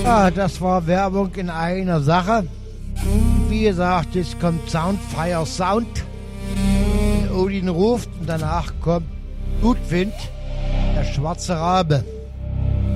Ja, das war Werbung in einer Sache. Wie gesagt, jetzt kommt Soundfire Sound. Odin ruft und danach kommt Blutwind, der schwarze Rabe.